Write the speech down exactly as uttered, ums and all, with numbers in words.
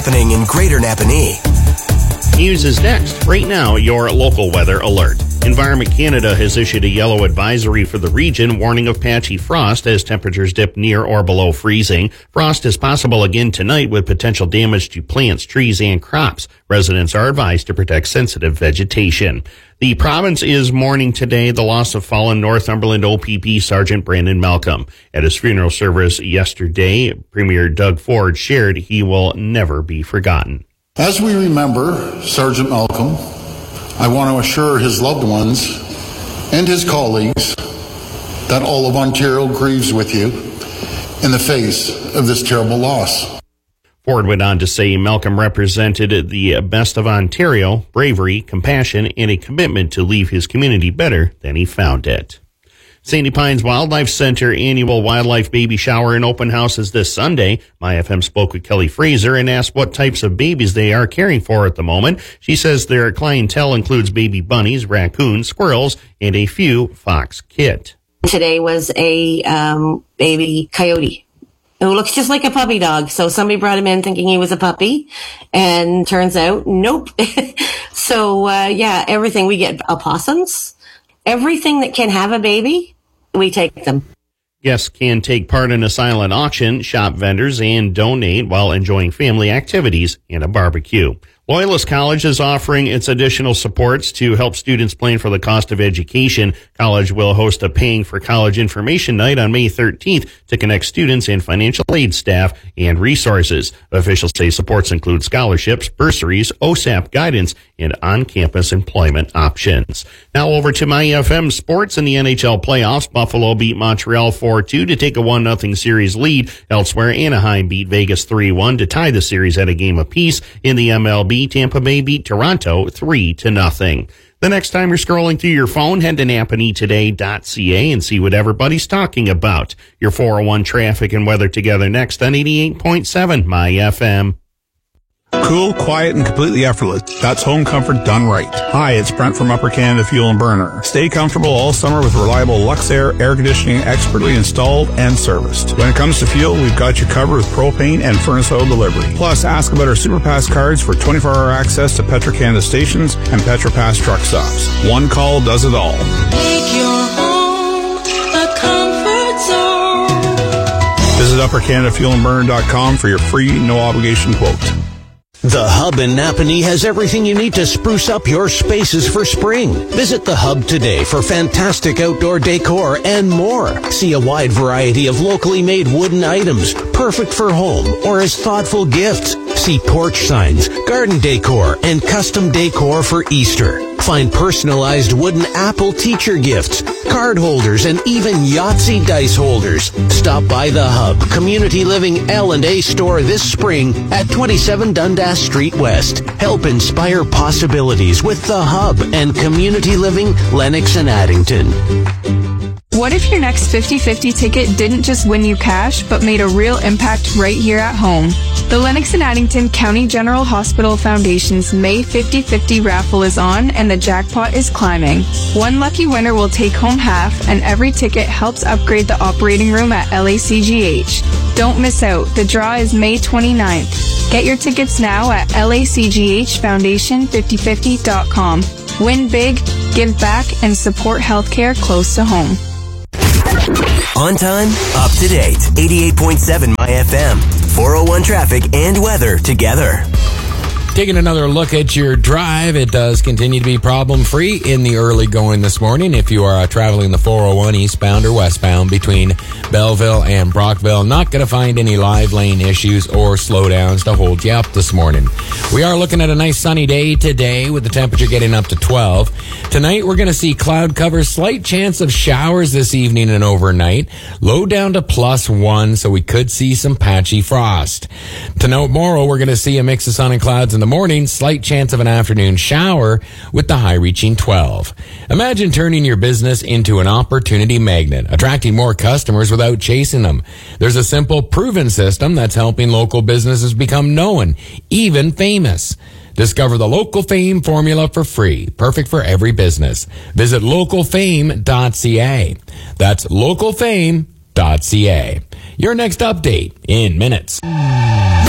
happening in Greater Napanee. News is next. Right now, your local weather alert. Environment Canada has issued a yellow advisory for the region, warning of patchy frost as temperatures dip near or below freezing. Frost is possible again tonight with potential damage to plants, trees, and crops. Residents are advised to protect sensitive vegetation. The province is mourning today the loss of fallen Northumberland O P P Sergeant Brandon Malcolm. At his funeral service yesterday, Premier Doug Ford shared he will never be forgotten. As we remember Sergeant Malcolm, I want to assure his loved ones and his colleagues that all of Ontario grieves with you in the face of this terrible loss. Ford went on to say Malcolm represented the best of Ontario, bravery, compassion, and a commitment to leave his community better than he found it. Sandy Pines Wildlife Center annual wildlife baby shower and open house is this Sunday. My F M spoke with Kelly Fraser and asked what types of babies they are caring for at the moment. She says their clientele includes baby bunnies, raccoons, squirrels, and a few fox kit. Today was a um, baby coyote who looks just like a puppy dog. So somebody brought him in thinking he was a puppy, and turns out, nope. so, uh, yeah, everything. We get opossums. Everything that can have a baby, we take them. Guests can take part in a silent auction, shop vendors, and donate while enjoying family activities and a barbecue. Loyalist College is offering its additional supports to help students plan for the cost of education. College will host a Paying for College Information Night on May thirteenth to connect students and financial aid staff and resources. Officials say supports include scholarships, bursaries, O S A P guidance, and on-campus employment options. Now over to My F M Sports in the N H L playoffs. Buffalo beat Montreal four two to take a one nothing series lead. Elsewhere, Anaheim beat Vegas three one to tie the series at a game apiece. In the M L B, Tampa Bay beat Toronto three to nothing. The next time you're scrolling through your phone, head to Napanee Today dot C A and see what everybody's talking about. Your four oh one traffic and weather together next on eighty-eight point seven My F M. Cool, quiet, and completely effortless. That's home comfort done right. Hi, it's Brent from Upper Canada Fuel and Burner. Stay comfortable all summer with reliable Luxair air conditioning, expertly installed and serviced. When it comes to fuel, we've got you covered with propane and furnace oil delivery. Plus, ask about our SuperPass cards for twenty-four hour access to Petro-Canada stations and PetroPass truck stops. One call does it all. Make your home a comfort zone. Visit upper canada fuel and burner dot com for your free, no obligation quote. The Hub in Napanee has everything you need to spruce up your spaces for spring. Visit the Hub today for fantastic outdoor decor and more. See a wide variety of locally made wooden items, perfect for home or as thoughtful gifts. See porch signs, garden decor, and custom decor for Easter. Find personalized wooden Apple teacher gifts, card holders, and even Yahtzee dice holders. Stop by the Hub Community Living L and A store this spring at twenty-seven Dundas Street West. Help inspire possibilities with the Hub and Community Living Lennox and Addington. What if your next fifty fifty ticket didn't just win you cash, but made a real impact right here at home? The Lennox and Addington County General Hospital Foundation's May fifty fifty raffle is on, and the jackpot is climbing. One lucky winner will take home half, and every ticket helps upgrade the operating room at L A C G H. Don't miss out. The draw is May twenty-ninth. Get your tickets now at L A C G H foundation fifty fifty dot com. Win big, give back, and support healthcare close to home. On time, up to date. eighty-eight point seven My F M. four oh one traffic and weather together. Taking another look at your drive, it does continue to be problem-free in the early going this morning. If you are uh, traveling the four oh one eastbound or westbound between Belleville and Brockville, not going to find any live lane issues or slowdowns to hold you up this morning. We are looking at a nice sunny day today with the temperature getting up to twelve. Tonight, we're going to see cloud cover, slight chance of showers this evening and overnight. Low down to plus one, so we could see some patchy frost. Tomorrow, we're going to see a mix of sun and clouds in the morning, slight chance of an afternoon shower with the high reaching twelve. Imagine turning your business into an opportunity magnet, attracting more customers without chasing them. There's a simple, proven system that's helping local businesses become known, even famous. Discover the Local Fame formula for free, perfect for every business. Visit local fame dot c a. That's local fame dot c a. Your next update in minutes.